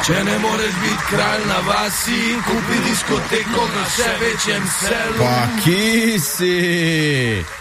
Če ne moreš biti kralj na vasi, kupi diskoteko na še večjem selu. Pa kje si?